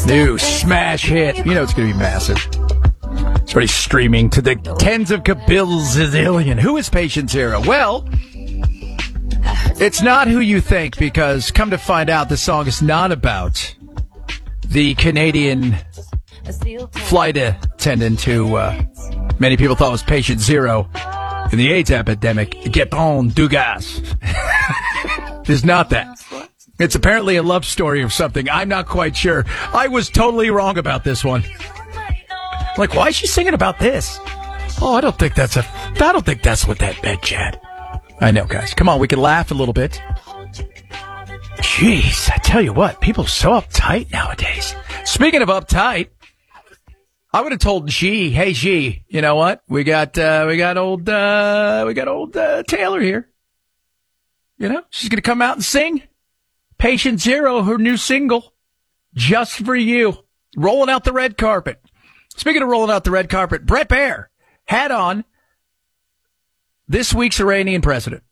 New smash hit. You know it's going to be massive. It's already streaming to the tens of kabilzillion. Who is Patient Zero? Well, it's not who you think, because come to find out, the song is not about the Canadian flight attendant who many people thought was Patient Zero in the AIDS epidemic. Gaetan Dugas. It's not that. It's apparently a love story of something. I'm not quite sure. I was totally wrong about this one. Like, why is she singing about this? Oh, I don't think that's what that meant, Chad. I know, guys. Come on, we can laugh a little bit. Jeez, I tell you what, people are so uptight nowadays. Speaking of uptight, I would have told G, hey G, you know what? We got old Taylor here. You know, she's gonna come out and sing Patient Zero, her new single, just for you, rolling out the red carpet. Speaking of rolling out the red carpet, Bret Baier had on this week's Iranian president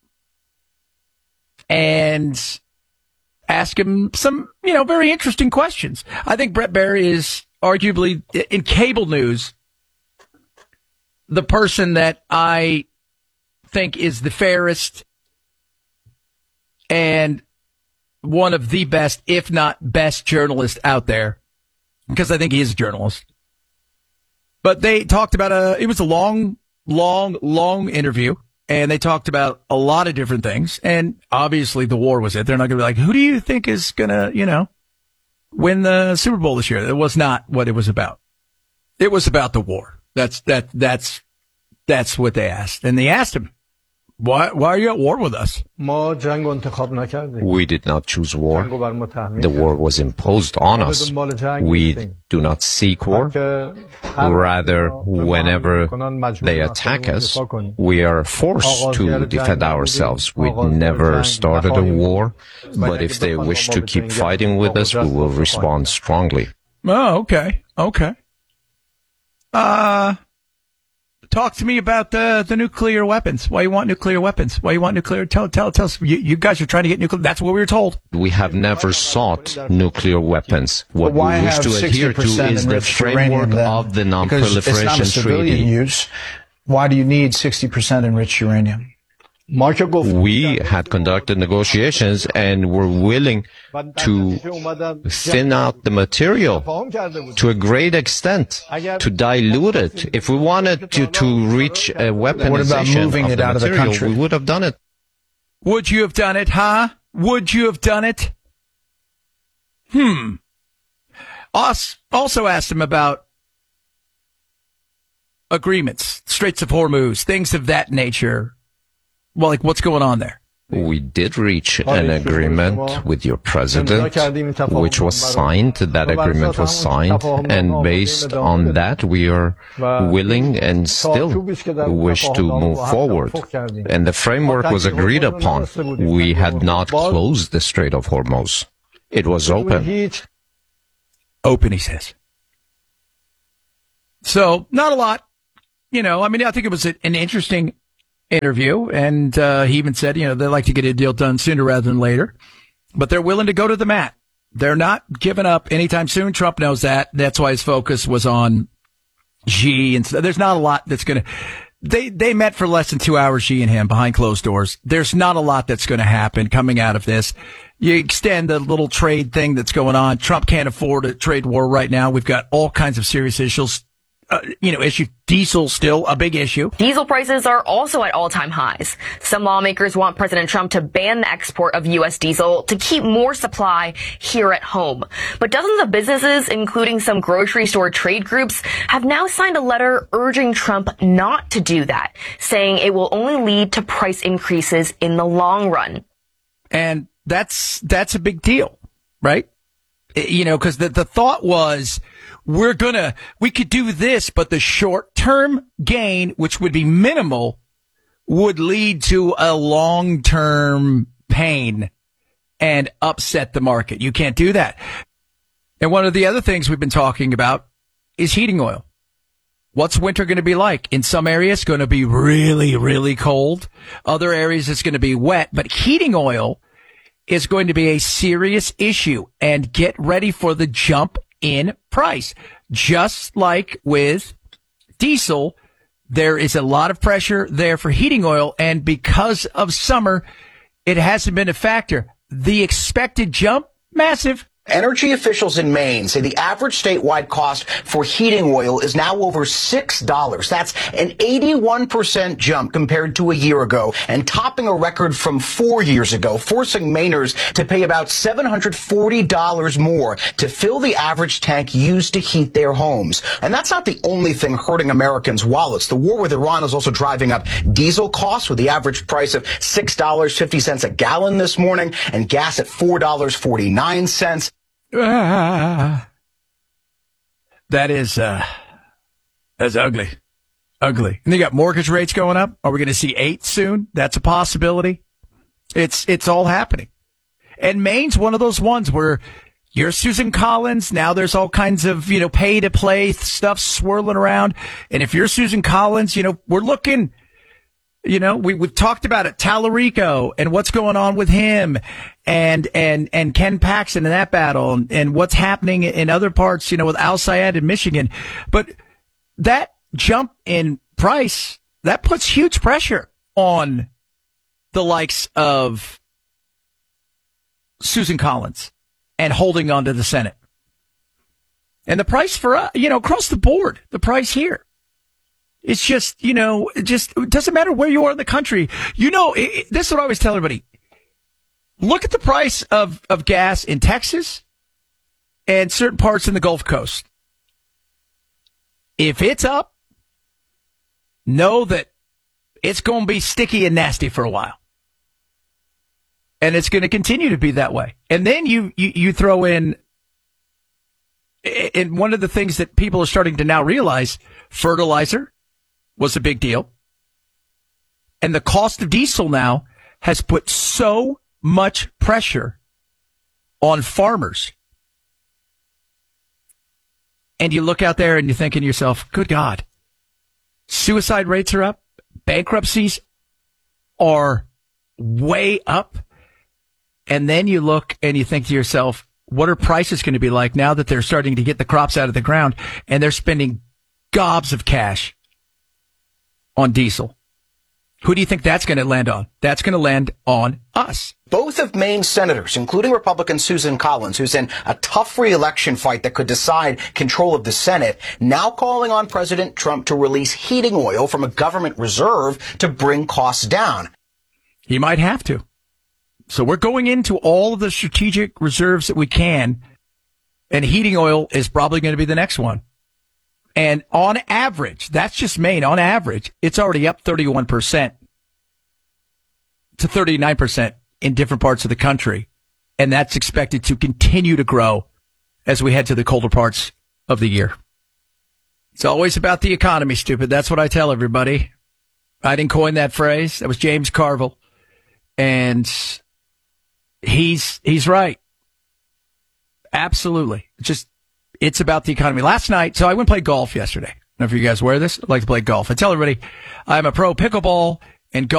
and asked him some, very interesting questions. I think Bret Baier is arguably, in cable news, the person that I think is the fairest and one of the best, if not best, journalists out there, because I think he is a journalist. But they talked about it was a long interview, and they talked about a lot of different things. And obviously the war was it. They're not going to be like, who do you think is going to, win the Super Bowl this year? That was not what it was about. It was about the war. That's what they asked. And they asked him, why are you at war with us? We did not choose war. The war was imposed on us. We do not seek war. Rather, whenever they attack us, we are forced to defend ourselves. We never started a war, but if they wish to keep fighting with us, we will respond strongly. Oh, okay. Talk to me about the nuclear weapons. Why you want nuclear weapons? Why you want nuclear? Tell us. You guys are trying to get nuclear. That's what we were told. We have never sought nuclear weapons. What we wish to adhere to is the framework of the Non-Proliferation Treaty. Use. Why do you need 60% enriched uranium? We had conducted negotiations and were willing to thin out the material to a great extent, to dilute it. If we wanted to reach a weaponization of the material, we would have done it. Would you have done it, huh? Would you have done it? Also asked him about agreements, Straits of Hormuz, things of that nature. Well, like, what's going on there? We did reach an agreement with your president, which was signed. That agreement was signed. And based on that, we are willing and still wish to move forward. And the framework was agreed upon. We had not closed the Strait of Hormuz. It was open. Open, he says. So, not a lot. I think it was an interesting interview, and he even said, they like to get a deal done sooner rather than later, but they're willing to go to the mat. They're not giving up anytime soon. Trump knows that. That's why his focus was on Xi, and there's not a lot that's going to. They met for less than 2 hours, Xi and him, behind closed doors. There's not a lot that's going to happen coming out of this. You extend the little trade thing that's going on. Trump can't afford a trade war right now. We've got all kinds of serious issues. Issue. Diesel still a big issue. Diesel prices are also at all-time highs. Some lawmakers want President Trump to ban the export of U.S. diesel to keep more supply here at home. But dozens of businesses, including some grocery store trade groups, have now signed a letter urging Trump not to do that, saying it will only lead to price increases in the long run. And that's a big deal, right? Because the thought was, we could do this, but the short-term gain, which would be minimal, would lead to a long-term pain and upset the market. You can't do that. And one of the other things we've been talking about is heating oil. What's winter going to be like? In some areas, it's going to be really, really cold. Other areas, it's going to be wet. But heating oil is going to be a serious issue. And get ready for the jump in price. Just like with diesel, there is a lot of pressure there for heating oil, and because of summer, it hasn't been a factor. The expected jump, massive. Energy officials in Maine say the average statewide cost for heating oil is now over $6. That's an 81% jump compared to a year ago, and topping a record from 4 years ago, forcing Mainers to pay about $740 more to fill the average tank used to heat their homes. And that's not the only thing hurting Americans' wallets. The war with Iran is also driving up diesel costs, with the average price of $6.50 a gallon this morning, and gas at $4.49. That is, that's ugly. Ugly. And you got mortgage rates going up. Are we going to see 8 soon? That's a possibility. It's all happening. And Maine's one of those ones where you're Susan Collins. Now there's all kinds of, pay to play stuff swirling around. And if you're Susan Collins, we're looking, we've talked about it, Tallarico and what's going on with him and Ken Paxton in that battle and what's happening in other parts, with Al Sayed in Michigan. But that jump in price, that puts huge pressure on the likes of Susan Collins and holding on to the Senate. And the price for, across the board, the price here. It's just, it doesn't matter where you are in the country. This is what I always tell everybody. Look at the price of gas in Texas and certain parts in the Gulf Coast. If it's up, know that it's going to be sticky and nasty for a while. And it's going to continue to be that way. And then you throw in one of the things that people are starting to now realize, fertilizer was a big deal. And the cost of diesel now has put so much pressure on farmers. And you look out there and you think to yourself, good God, suicide rates are up. Bankruptcies are way up. And then you look and you think to yourself, what are prices going to be like now that they're starting to get the crops out of the ground and they're spending gobs of cash on diesel? Who do you think that's going to land on? That's going to land on us. Both of Maine's senators, including Republican Susan Collins, who's in a tough re-election fight that could decide control of the Senate, now calling on President Trump to release heating oil from a government reserve to bring costs down. He might have to. So we're going into all of the strategic reserves that we can, and heating oil is probably going to be the next one. And on average, that's just Maine, on average, it's already up 31% to 39% in different parts of the country. And that's expected to continue to grow as we head to the colder parts of the year. It's always about the economy, stupid. That's what I tell everybody. I didn't coin that phrase. That was James Carville. And he's right. Absolutely. It's about the economy. Last night, so I went and played golf yesterday. I don't know if you guys wear this. I like to play golf. I tell everybody I'm a pro pickleball and golf.